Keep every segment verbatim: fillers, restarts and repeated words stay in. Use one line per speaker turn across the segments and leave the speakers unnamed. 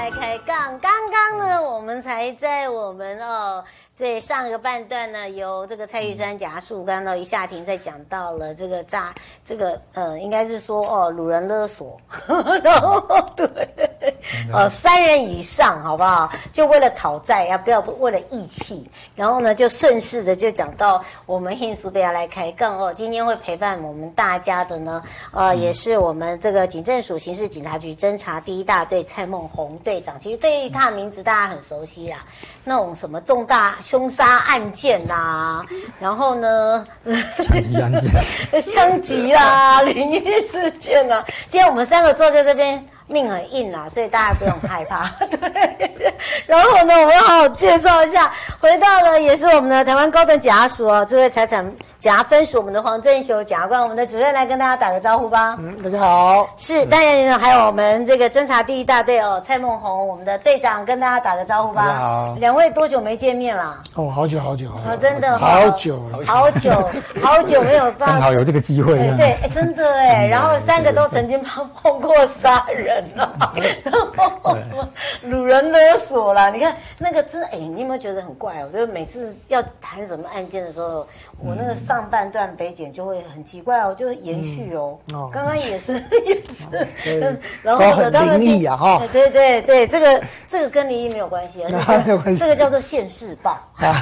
来开杠，刚刚呢，我们才在我们哦，这上个半段呢，由这个蔡玉珊夹述，刚刚一下庭在讲到了这个诈，这个呃，应该是说哦，掳人勒索，然后对，呃，三人以上，好不好？就为了讨债，要不要为了义气？然后呢，就顺势的就讲到我们hin苏贝亚来开杠哦，今天会陪伴我们大家的呢，呃，也是我们这个警政署刑事警察局侦查第一大队蔡孟宏队长。其实对于他的名字大家很熟悉啦，那种什么重大凶杀案件呐、啊，然后呢，
枪击案件、
枪击啦、灵异事件啦，今天我们三个坐在这边。命很硬啦，所以大家不用害怕。对，然后呢，我们好好介绍一下，回到了也是我们的台湾高等检察署啊，智慧财产检察分署我们的黄正雄检察官，我们的主任来跟大家打个招呼吧。
嗯，大家好。
是，当然呢，还有我们这个侦查第一大队哦，蔡孟宏，我们的队长跟大家打个招呼吧。
大家好。
两位多久没见面啦？
哦，好久好久好久。
哦，真的
好久了，
好久好久没有
刚好有这个机会。
对，哎，真的哎，然后三个都曾经碰碰过杀人了。然后掳人勒索啦，你看那个真的，哎，你有没有觉得很怪？我觉得每次要谈什么案件的时候，我那个上半段北检就会很奇怪哦，就延续哦。哦，刚刚也是也是，
然后很灵异啊哈。
对对对，这个这个跟灵异没有关系啊，
没有关系，
这个叫做现世报。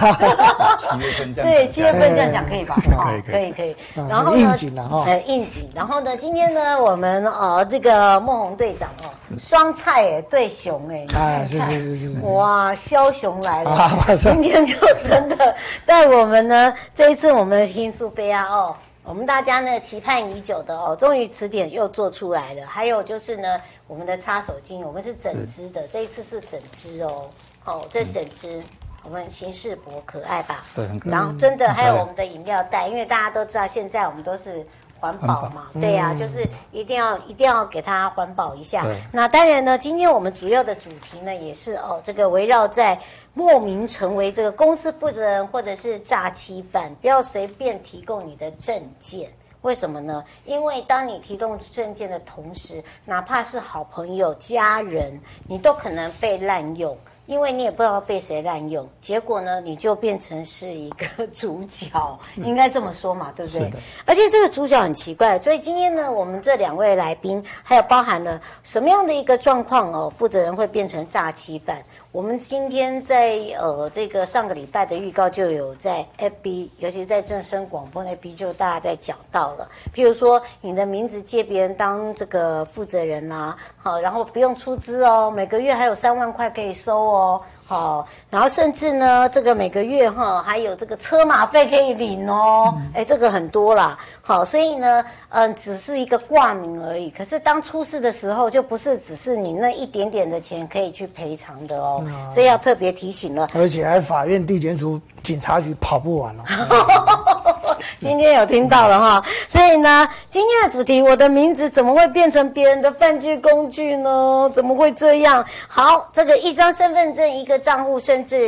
对，七月份这样讲可以吧？
可以
可以可以。然后呢，
应景了哈，
呃，应景。然后呢，今天呢，我们呃这个孟宏队长哦。双菜哎，对熊哎，
啊，是是是是，
哇，枭雄来了，啊、今天就真的带我们呢，这一次我们hin苏贝亚哦，我们大家呢期盼已久的哦，终于词典又做出来了。还有就是呢，我们的擦手巾，我们是整支的，这一次是整支哦，哦，这整支。嗯我们形式博可爱吧？
对，很可爱。
然后真的还有我们的饮料袋，因为大家都知道现在我们都是环保嘛，对呀、啊，就是一定要一定要给它环保一下。那当然呢，今天我们主要的主题呢也是哦，这个围绕在莫名成为这个公司负责人或者是诈欺犯，不要随便提供你的证件。为什么呢？因为当你提供证件的同时，哪怕是好朋友、家人，你都可能被滥用。因为你也不知道被谁滥用，结果呢，你就变成是一个主角，应该这么说嘛，对不对？
是的。
而且这个主角很奇怪，所以今天呢，我们这两位来宾，还有包含了什么样的一个状况哦，负责人会变成诈欺犯？我们今天在呃这个上个礼拜的预告就有在 F B， 尤其在正声广播 F B 就大家在讲到了，譬如说你的名字借别人当这个负责人啦、啊，好，然后不用出资哦，每个月还有三万块可以收哦。好，然后甚至呢，这个每个月哈还有这个车马费可以领哦，哎、嗯，这个很多啦。好，所以呢，嗯、呃，只是一个挂名而已。可是当出事的时候，就不是只是你那一点点的钱可以去赔偿的哦，嗯、所以要特别提醒了。
而且还法院、地检署、警察局跑不完哦。
今天有听到了哈，所以呢，今天的主题，我的名字怎么会变成别人的犯罪工具呢？怎么会这样？好，这个一张身份证、一个账户，甚至